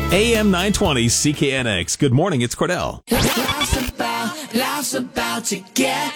AM 920 CKNX. Good morning, it's Cordell. Life's about to get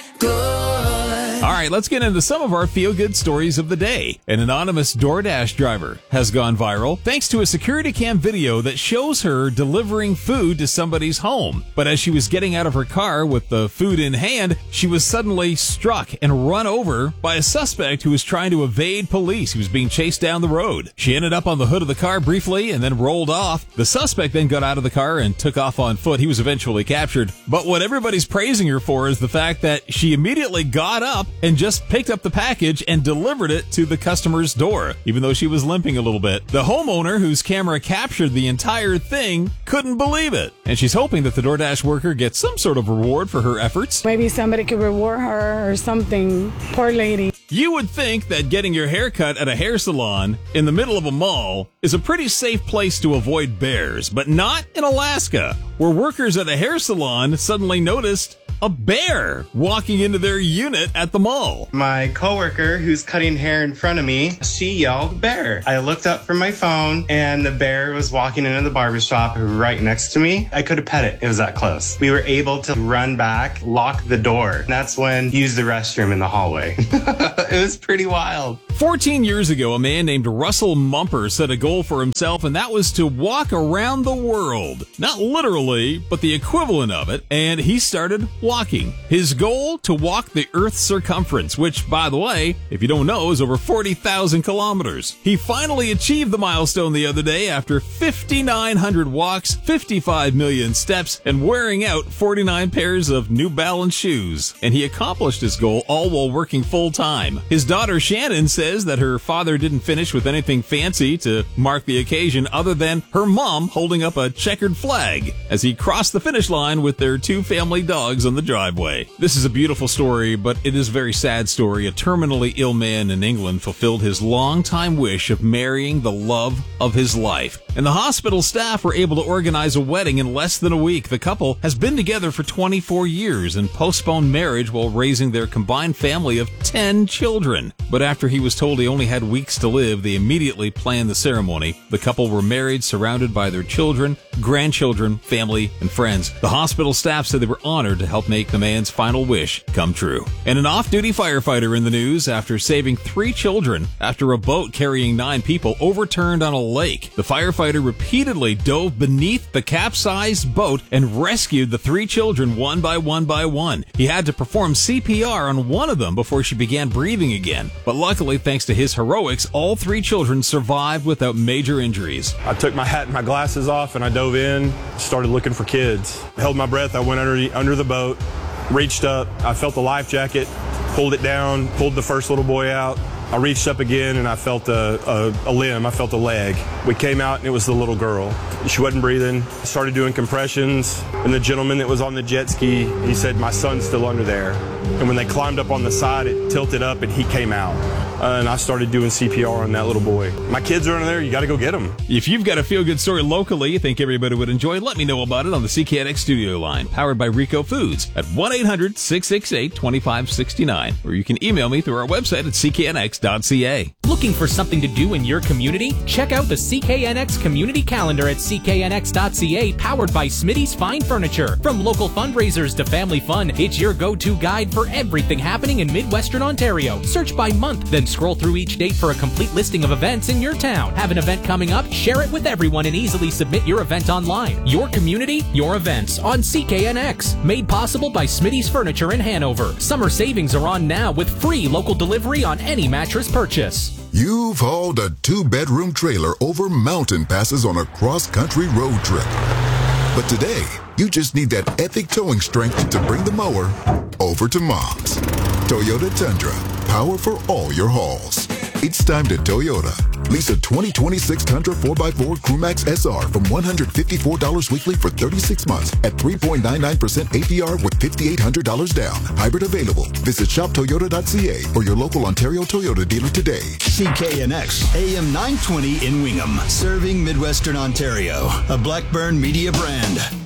good. All right, let's get into some of our feel-good stories of the day. An anonymous DoorDash driver has gone viral thanks to a security cam video that shows her delivering food to somebody's home. But as she was getting out of her car with the food in hand, she was suddenly struck and run over by a suspect who was trying to evade police. He was being chased down the road. She ended up on the hood of the car briefly and then rolled off. The suspect then got out of the car and took off on foot. He was eventually captured. But what everybody's praising her for is the fact that she immediately got up and just picked up the package and delivered it to the customer's door, even though she was limping a little bit. The homeowner, whose camera captured the entire thing, couldn't believe it. And she's hoping that the DoorDash worker gets some sort of reward for her efforts. Maybe somebody could reward her or something. Poor lady. You would think that getting your hair cut at a hair salon in the middle of a mall is a pretty safe place to avoid bears, but not in Alaska, where workers at a hair salon suddenly noticed a bear walking into their unit at the mall. My coworker who's cutting hair in front of me, she yelled, "Bear." I looked up from my phone and the bear was walking into the barbershop right next to me. I could have pet it. It was that close. We were able to run back, lock the door. And that's when use the restroom in the hallway. It was pretty wild. 14 years ago, a man named Russell Mumper set a goal for himself, and that was to walk around the world. Not literally, but the equivalent of it. And he started walking. His goal, to walk the Earth's circumference, which, by the way, if you don't know, is over 40,000 kilometers. He finally achieved the milestone the other day after 5,900 walks, 55 million steps, and wearing out 49 pairs of New Balance shoes. And he accomplished his goal all while working full-time. His daughter Shannon says that her father didn't finish with anything fancy to mark the occasion other than her mom holding up a checkered flag as he crossed the finish line with their two family dogs on the driveway. This is a beautiful story, but it is a very sad story. A terminally ill man in England fulfilled his long-time wish of marrying the love of his life. And the hospital staff were able to organize a wedding in less than a week. The couple has been together for 24 years and postponed marriage while raising their combined family of 10 children. But after he was told he only had weeks to live, they immediately planned the ceremony. The couple were married, surrounded by their children, grandchildren, family, and friends. The hospital staff said they were honored to help make the man's final wish come true. And an off-duty firefighter in the news after saving 3 children after a boat carrying 9 people overturned on a lake. The firefighter repeatedly dove beneath the capsized boat and rescued the 3 children one by one. He had to perform CPR on one of them before she began breathing again. But luckily, thanks to his heroics, all 3 children survived without major injuries. I took my hat and my glasses off and I dove in, started looking for kids. I held my breath, I went under the boat, reached up, I felt the life jacket, pulled it down, pulled the first little boy out. I reached up again and I felt a limb, I felt a leg. We came out and it was the little girl. She wasn't breathing. I started doing compressions, and the gentleman that was on the jet ski, he said, "My son's still under there." And when they climbed up on the side, it tilted up and he came out. And I started doing CPR on that little boy. My kids are under there, you gotta go get them. If you've got a feel-good story locally you think everybody would enjoy, let me know about it on the CKNX studio line, powered by Rico Foods at 1-800-668-2569. Or you can email me through our website at cknx.ca. Looking for something to do in your community? Check out the CKNX Community Calendar at cknx.ca, powered by Smitty's Fine Furniture. From local fundraisers to family fun, it's your go-to guide for everything happening in Midwestern Ontario. Search by month, then scroll through each date for a complete listing of events in your town. Have an event coming up? Share it with everyone and easily submit your event online. Your community, your events on CKNX. Made possible by Smitty's Furniture in Hanover. Summer savings are on now with free local delivery on any mattress purchase. You've hauled a 2-bedroom trailer over mountain passes on a cross-country road trip. But today, you just need that epic towing strength to bring the mower over to Mom's. Toyota Tundra, power for all your hauls. It's time to Toyota. Lease a 2026 Tundra 4x4 Crewmax SR from $154 weekly for 36 months at 3.99% APR with $5,800 down. Hybrid available. Visit shoptoyota.ca or your local Ontario Toyota dealer today. CKNX, AM 920 in Wingham, serving Midwestern Ontario. A Blackburn Media brand.